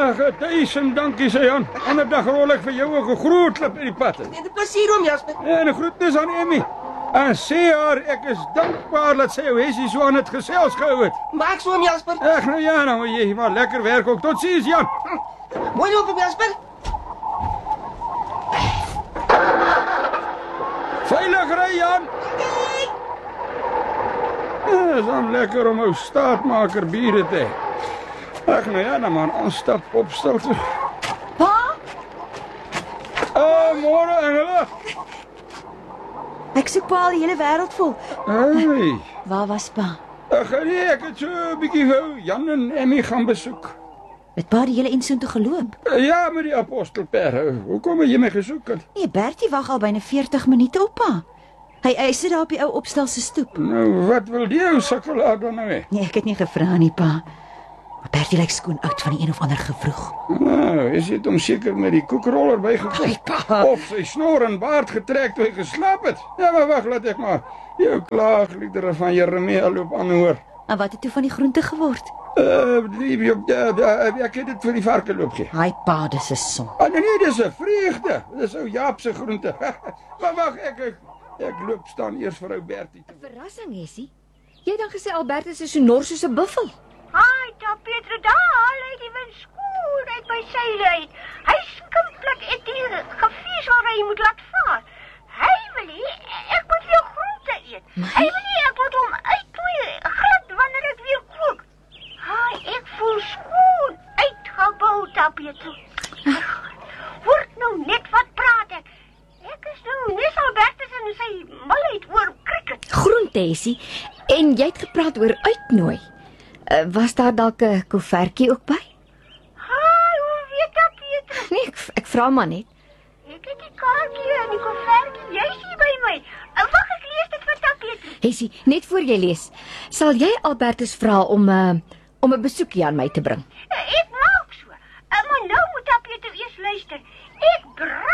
Ag, 1000 dankie, sê Jan. Ander dag rol ek vir jou 'n groot klip in die pad. En 'n plesier om Jasper. En 'n groetnis aan Emmy. En sê haar ek is dankbaar dat sy jou Hessie so aan het gesels gehou het. Maak so om Jasper. Ag nou ja, nou moet jy maar lekker werk ook. Totsiens, Jan. Mooi loop op Jasper. Veilig ry, Jan. Ja, is dan lekker om ou staatmaker biere te hê. Ag nou ja, dan maar aanstap opstel toe. Pa, Môre, Engela. ek soek pa al die hele wêreld vol. Hey. Waar was pa? Ag nee, ek het so 'n bietjie vir Jan en Emmy gaan besoek. Het pa die hele insoen toe geloop? Ja, met die apostelper. Hoekom het jy my gesoek? Nee, Bertie wag al byna 40 minute op pa. Hy sit daar op die ou opstel se stoep. Nou, wat wil die ou sukkelaar dan nou hê? Nee, ek het nie gevra nie, pa. Maar Bertie lyk skoon oud van die een of ander gevroeg. Nou, is dit hom seker met die koekroller bygekom? Ai, pa. Of sy snor en baard getrek toe hy geslaap het? Ja, maar wag, laat ek maar jou klaagliedere van Jeremia loop aanhoor. En wat het toe van die groente geword? Ek het dit vir die varke loop gee. Ai, pa, dis 'n son. Nee, dis 'n vreugde. Dis ou Jaap se groente. Maar wag, ek loop staan eers vir ou Bertie toe. Verrassing, Hessie. Jy het dan gesê Albertus is so nors soos 'n buffel. Haai, daar Pietro, daar lê die wind skoon uit by sy uit. Hy skimplik het die gevies waar hy moet laat vaar. Hy wil hê ek moet weer groente eet. Hy wil hê ek moet hom uitklooi glad wanneer ek weer kook. Haai, ek voel skoon uitgebou, daar Pietro. Word nou net wat praat ek. Ek is nou nes Albertus en sy malheid oor cricket. Groente, Hessie. En jy het gepraat oor uitnooi. Was daar dalk 'n koevertjie ook by? Haai, hoe weet dat Pietro? Nee, ek vra maar net. Ek het die kaartjie en die koevertjie, jy is hier by my. Wag, ek lees dit vir Pietro. Hessie, net voor jy lees, sal jy Albertus vra om 'n besoekie aan my te bring? Ek maak so. Maar nou moet Pietro eers luister. Ek